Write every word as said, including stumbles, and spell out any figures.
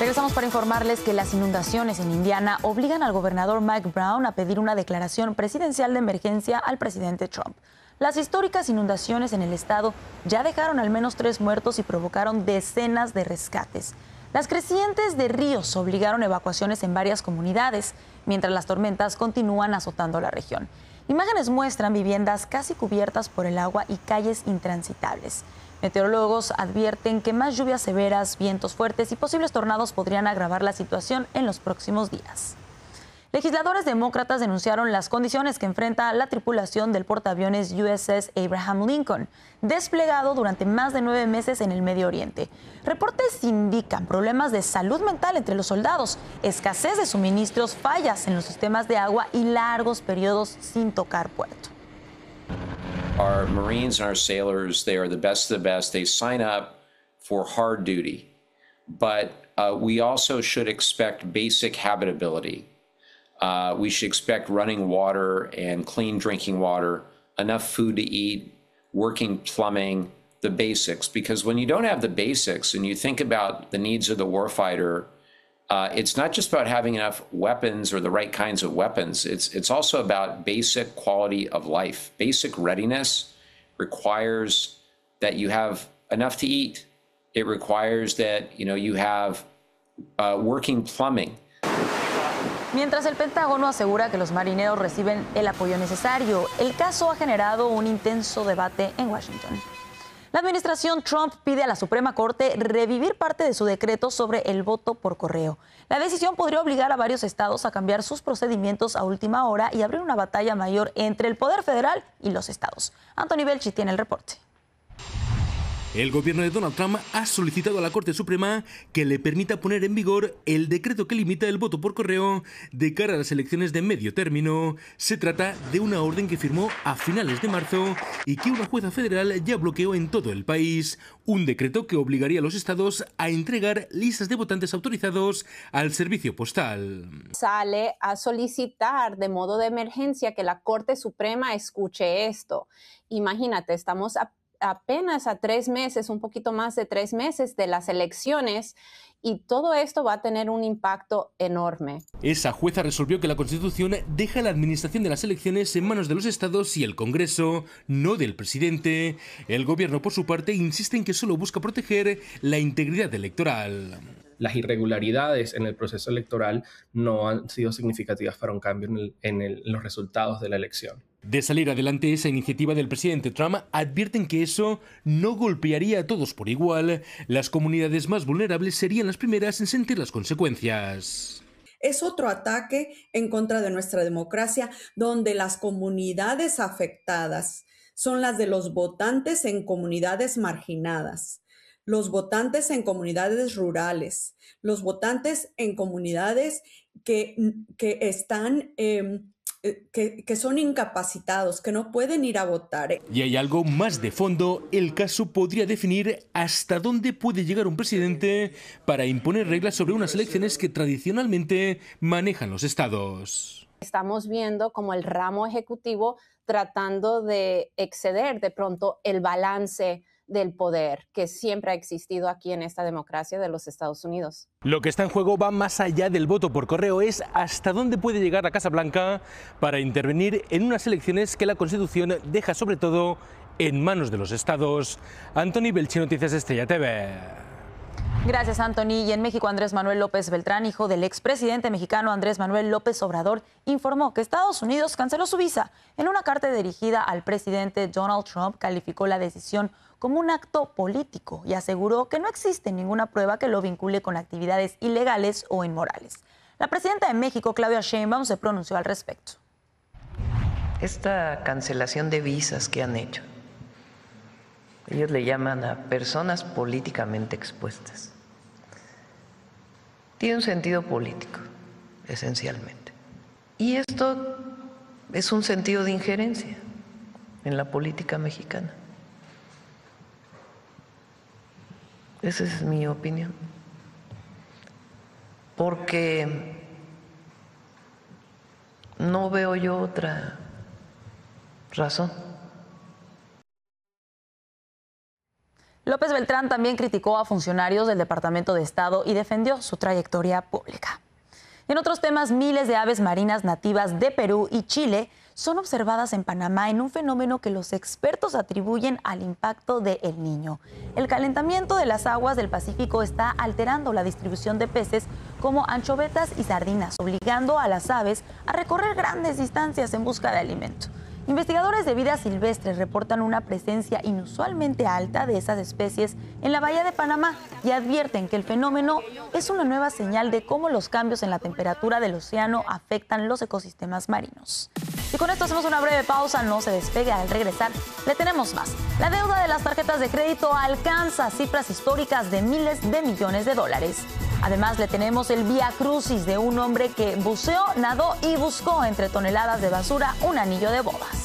Regresamos para informarles que las inundaciones en Indiana obligan al gobernador Mike Brown a pedir una declaración presidencial de emergencia al presidente Trump. Las históricas inundaciones en el estado ya dejaron al menos tres muertos y provocaron decenas de rescates. Las crecientes de ríos obligaron evacuaciones en varias comunidades, mientras las tormentas continúan azotando la región. Imágenes muestran viviendas casi cubiertas por el agua y calles intransitables. Meteorólogos advierten que más lluvias severas, vientos fuertes y posibles tornados podrían agravar la situación en los próximos días. Legisladores demócratas denunciaron las condiciones que enfrenta la tripulación del portaaviones U S S Abraham Lincoln, desplegado durante más de nueve meses en el Medio Oriente. Reportes indican problemas de salud mental entre los soldados, escasez de suministros, fallas en los sistemas de agua y largos periodos sin tocar puerto. Our Marines and our sailors, they are the best of the best. They sign up for hard duty, but uh, we also should expect basic habitability. Uh, we should expect running water and clean drinking water, enough food to eat, working plumbing, the basics. Because when you don't have the basics and you think about the needs of the warfighter, uh, it's not just about having enough weapons or the right kinds of weapons. It's, it's also about basic quality of life. Basic readiness requires that you have enough to eat. It requires that, you know, you have uh, working plumbing. Mientras el Pentágono asegura que los marineros reciben el apoyo necesario, el caso ha generado un intenso debate en Washington. La administración Trump pide a la Suprema Corte revivir parte de su decreto sobre el voto por correo. La decisión podría obligar a varios estados a cambiar sus procedimientos a última hora y abrir una batalla mayor entre el poder federal y los estados. Anthony Belchi tiene el reporte. El gobierno de Donald Trump ha solicitado a la Corte Suprema que le permita poner en vigor el decreto que limita el voto por correo de cara a las elecciones de medio término. Se trata de una orden que firmó a finales de marzo y que una jueza federal ya bloqueó en todo el país. Un decreto que obligaría a los estados a entregar listas de votantes autorizados al servicio postal. Sale a solicitar de modo de emergencia que la Corte Suprema escuche esto. Imagínate, estamos a apenas a tres meses, un poquito más de tres meses de las elecciones, y todo esto va a tener un impacto enorme. Esa jueza resolvió que la Constitución deja la administración de las elecciones en manos de los estados y el Congreso, no del presidente. El gobierno, por su parte, insiste en que solo busca proteger la integridad electoral. Las irregularidades en el proceso electoral no han sido significativas para un cambio en, el, en, el, en los resultados de la elección. De salir adelante esa iniciativa del presidente Trump, advierten que eso no golpearía a todos por igual. Las comunidades más vulnerables serían las primeras en sentir las consecuencias. Es otro ataque en contra de nuestra democracia, donde las comunidades afectadas son las de los votantes en comunidades marginadas, los votantes en comunidades rurales, los votantes en comunidades que, que están... Eh, Que, que son incapacitados, que no pueden ir a votar. Y hay algo más de fondo. El caso podría definir hasta dónde puede llegar un presidente para imponer reglas sobre unas elecciones que tradicionalmente manejan los estados. Estamos viendo como el ramo ejecutivo tratando de exceder de pronto el balance del poder que siempre ha existido aquí en esta democracia de los Estados Unidos. Lo que está en juego va más allá del voto por correo, es hasta dónde puede llegar la Casa Blanca para intervenir en unas elecciones que la Constitución deja sobre todo en manos de los estados. Anthony Belchi, Noticias Estrella T V. Gracias, Anthony. Y en México, Andrés Manuel López Beltrán, hijo del expresidente mexicano Andrés Manuel López Obrador, informó que Estados Unidos canceló su visa. En una carta dirigida al presidente Donald Trump, calificó la decisión como un acto político y aseguró que no existe ninguna prueba que lo vincule con actividades ilegales o inmorales. La presidenta de México, Claudia Sheinbaum, se pronunció al respecto. Esta cancelación de visas que han hecho, ellos le llaman a personas políticamente expuestas, tiene un sentido político, esencialmente. Y esto es un sentido de injerencia en la política mexicana. Esa es mi opinión. Porque no veo yo otra razón. López Beltrán también criticó a funcionarios del Departamento de Estado y defendió su trayectoria pública. En otros temas, miles de aves marinas nativas de Perú y Chile son observadas en Panamá en un fenómeno que los expertos atribuyen al impacto de El Niño. El calentamiento de las aguas del Pacífico está alterando la distribución de peces como anchovetas y sardinas, obligando a las aves a recorrer grandes distancias en busca de alimento. Investigadores de vida silvestre reportan una presencia inusualmente alta de esas especies en la bahía de Panamá y advierten que el fenómeno es una nueva señal de cómo los cambios en la temperatura del océano afectan los ecosistemas marinos. Y con esto hacemos una breve pausa, no se despegue. Al regresar le tenemos más. La deuda de las tarjetas de crédito alcanza cifras históricas de miles de millones de dólares. Además, le tenemos el vía crucis de un hombre que buceó, nadó y buscó entre toneladas de basura un anillo de bodas.